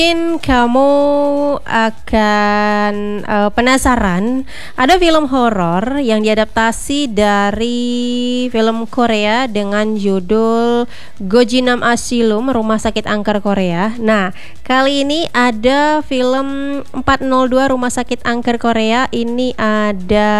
Mungkin kamu akan penasaran, ada film horor yang diadaptasi dari film Korea dengan judul Gojinam Asylum, Rumah Sakit Angker Korea. Nah, kali ini ada film 402 Rumah Sakit Angker Korea. Ini ada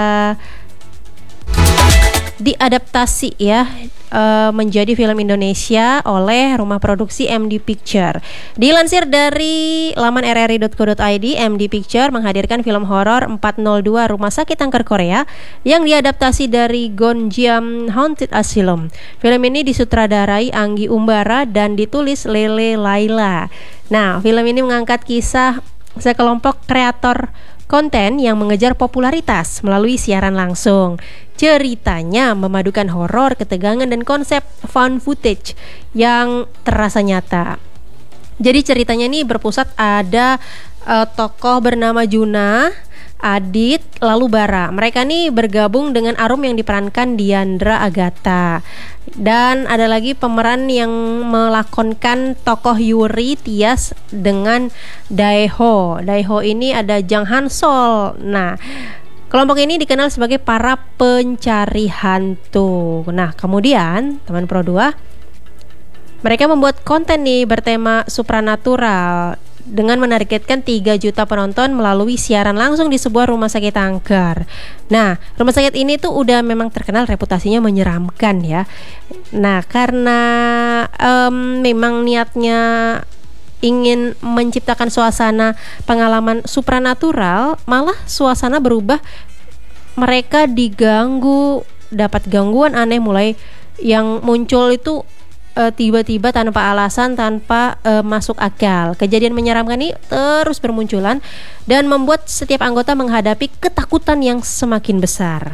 diadaptasi ya menjadi film Indonesia oleh rumah produksi MD Picture. Dilansir dari laman rri.co.id, MD Picture menghadirkan film horor 402 Rumah Sakit Angker Korea yang diadaptasi dari Gonjiam Haunted Asylum. Film ini disutradarai Anggi Umbara dan ditulis Lele Laila. Nah, film ini mengangkat kisah sekelompok kreator konten yang mengejar popularitas melalui siaran langsung. Ceritanya memadukan horor, ketegangan, dan konsep found footage yang terasa nyata. Jadi ceritanya ini berpusat ada tokoh bernama Juna, Adit, lalu Bara. Mereka nih bergabung dengan Arum yang diperankan Diandra Agatha. Dan ada lagi pemeran yang melakonkan tokoh Yuri Tias dengan Daeho. Daeho ini ada Jang Han Sol. Nah, kelompok ini dikenal sebagai para pencari hantu. Nah, kemudian teman Pro 2, mereka membuat konten nih bertema supranatural dengan menargetkan 3 juta penonton melalui siaran langsung di sebuah rumah sakit angker. Nah, rumah sakit ini tuh udah memang terkenal reputasinya menyeramkan ya. Nah, karena memang niatnya ingin menciptakan suasana pengalaman supranatural, malah suasana berubah. Mereka diganggu, dapat gangguan aneh mulai yang muncul itu tiba-tiba tanpa alasan, tanpa masuk akal. Kejadian menyeramkan ini terus bermunculan dan membuat setiap anggota menghadapi ketakutan yang semakin besar.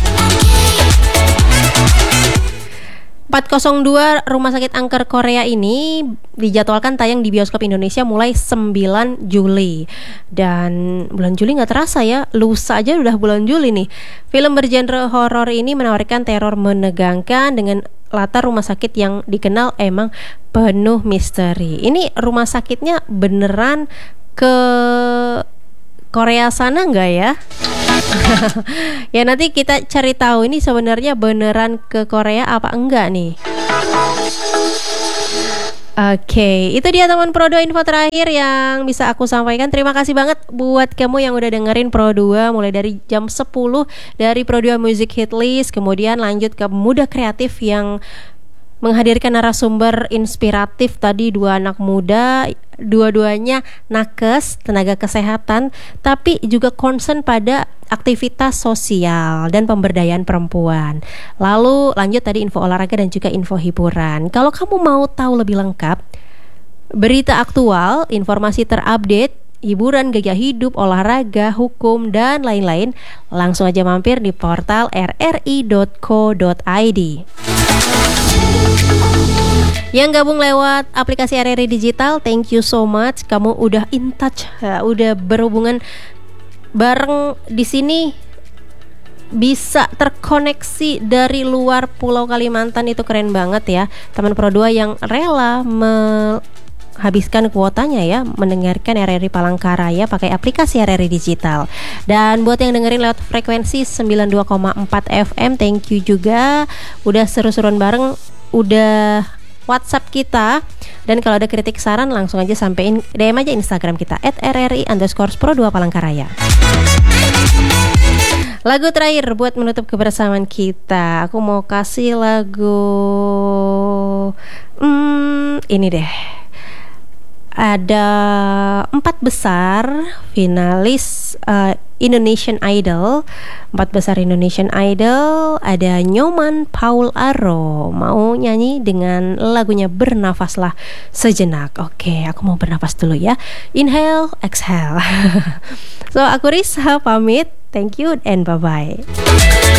402 Rumah Sakit Angker Korea ini dijadwalkan tayang di bioskop Indonesia mulai 9 Juli. Dan bulan Juli gak terasa ya, lusa aja udah bulan Juli nih. Film bergenre horor ini menawarkan teror menegangkan dengan latar rumah sakit yang dikenal emang penuh misteri. Ini rumah sakitnya beneran ke Korea sana nggak ya? Ya nanti kita cari tahu ini sebenarnya beneran ke Korea apa enggak nih. Oke, itu dia teman Pro 2 info terakhir yang bisa aku sampaikan. Terima kasih banget buat kamu yang udah dengerin Pro 2 mulai dari jam 10 dari Pro 2 Music Hit List, kemudian lanjut ke Muda Kreatif yang menghadirkan narasumber inspiratif tadi, 2 anak muda, dua-duanya nakes, tenaga kesehatan, tapi juga concern pada aktivitas sosial dan pemberdayaan perempuan. Lalu lanjut tadi info olahraga dan juga info hiburan. Kalau kamu mau tahu lebih lengkap, berita aktual, informasi terupdate, hiburan, gaya hidup, olahraga, hukum, dan lain-lain, langsung aja mampir di portal rri.co.id. Yang gabung lewat aplikasi RRI Digital, thank you so much. Kamu udah in touch, udah berhubungan bareng di sini, bisa terkoneksi dari luar Pulau Kalimantan. Itu keren banget ya, teman Pro 2 yang rela habiskan kuotanya ya mendengarkan RRI Palangkaraya pakai aplikasi RRI Digital. Dan buat yang dengerin lewat frekuensi 92,4 FM, thank you juga udah seru-seruan bareng, udah WhatsApp kita. Dan kalau ada kritik saran langsung aja sampein DM aja Instagram kita @rri_pro2 Palangkaraya. Lagu terakhir buat menutup kebersamaan kita, aku mau kasih lagu ini deh. Ada 4 besar finalis Indonesian Idol. 4 besar Indonesian Idol. Ada Nyoman Paul Aro mau nyanyi dengan lagunya Bernafaslah Sejenak. Oke, aku mau bernafas dulu ya. Inhale, exhale. So, aku Risa pamit. Thank you and bye-bye.